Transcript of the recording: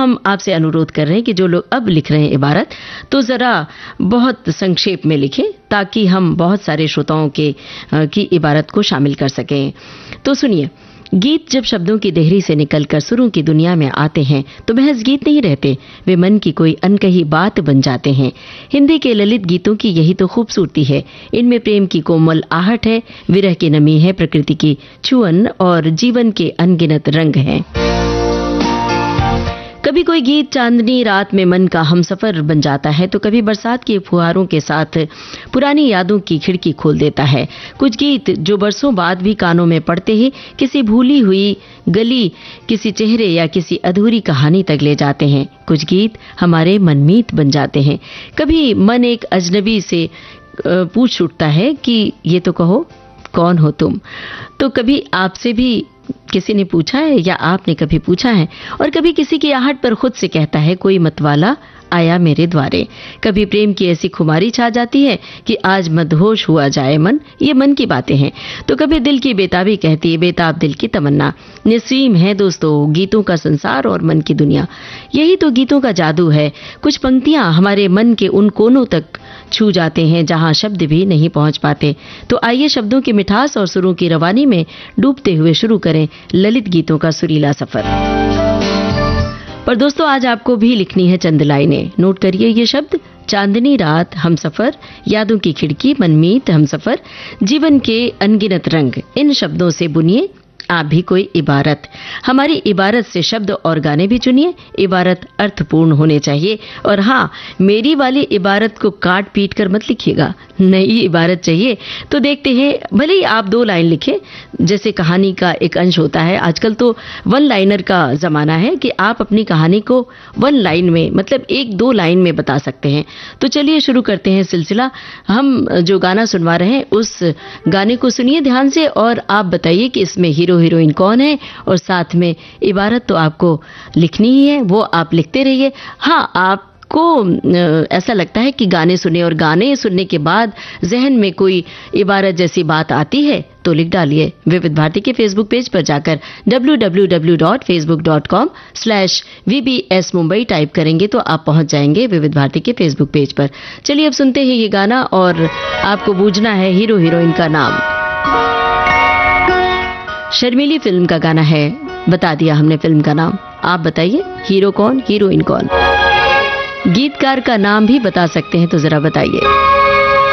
हम आपसे अनुरोध कर रहे हैं कि जो लोग अब लिख रहे हैं इबारत, तो ज़रा बहुत संक्षेप में लिखें ताकि हम बहुत सारे श्रोताओं की इबारत को शामिल कर सकें। तो सुनिए, गीत जब शब्दों की देहरी से निकलकर सुरों की दुनिया में आते हैं तो महज गीत नहीं रहते, वे मन की कोई अनकही बात बन जाते हैं। हिंदी के ललित गीतों की यही तो खूबसूरती है। इनमें प्रेम की कोमल आहट है, विरह की नमी है, प्रकृति की छुअन और जीवन के अनगिनत रंग हैं। कभी कोई गीत चांदनी रात में मन का हमसफर बन जाता है, तो कभी बरसात के फुहारों के साथ पुरानी यादों की खिड़की खोल देता है। कुछ गीत जो बरसों बाद भी कानों में पड़ते ही किसी भूली हुई गली, किसी चेहरे या किसी अधूरी कहानी तक ले जाते हैं। कुछ गीत हमारे मनमीत बन जाते हैं। कभी मन एक अजनबी से पूछ उठता है कि ये तो कहो कौन हो तुम। तो कभी आपसे भी किसी ने पूछा है या आपने कभी पूछा है, और कभी किसी की आहट पर खुद से कहता है कोई मतवाला आया मेरे द्वारे। कभी प्रेम की ऐसी खुमारी छा जाती है कि आज मदहोश हुआ जाए मन, ये मन की बातें हैं। तो कभी दिल की बेताबी कहती है, बेताब दिल की तमन्ना। नसीम है दोस्तों गीतों का संसार और मन की दुनिया, यही तो गीतों का जादू है। कुछ पंक्तियां हमारे मन के उन कोनों तक छू जाते हैं जहां शब्द भी नहीं पहुंच पाते। तो आइए शब्दों की मिठास और सुरों की रवानी में डूबते हुए शुरू करें ललित गीतों का सुरीला सफर। पर दोस्तों, आज आपको भी लिखनी है चंद लाइनें। नोट करिए ये शब्द: चांदनी रात, हमसफर, यादों की खिड़की, मनमीत, हमसफर, जीवन के अनगिनत रंग। इन शब्दों से बुनिए आप भी कोई इबारत। हमारी इबारत से शब्द और गाने भी चुनिए। इबारत अर्थपूर्ण होने चाहिए। और हाँ, मेरी वाली इबारत को काट पीट कर मत लिखिएगा। नई इबारत चाहिए तो देखते हैं, भले ही आप 2 लाइन लिखें, जैसे कहानी का एक अंश होता है। आजकल तो 1 लाइनर का जमाना है कि आप अपनी कहानी को 1 लाइन में, मतलब 1-2 लाइन में बता सकते हैं। तो चलिए शुरू करते हैं सिलसिला। हम जो गाना सुनवा रहे हैं उस गाने को सुनिए ध्यान से और आप बताइए कि इसमें हीरो हीरोइन कौन है, और साथ में इबारत तो आपको लिखनी ही है, वो आप लिखते रहिए। हाँ, आपको ऐसा लगता है कि गाने सुने और गाने सुनने के बाद जहन में कोई इबारत जैसी बात आती है तो लिख डालिए। विविध भारती के फेसबुक पेज पर जाकर www.facebook.com/VBS Mumbai टाइप करेंगे तो आप पहुंच जाएंगे विविध भारती के फेसबुक पेज पर। चलिए अब सुनते हैं ये गाना और आपको बूझना है हीरो हीरोइन का नाम। शर्मीली फिल्म का गाना है, बता दिया हमने फिल्म का नाम। आप बताइए हीरो कौन, हीरोइन कौन। गीतकार का नाम भी बता सकते हैं तो जरा बताइए।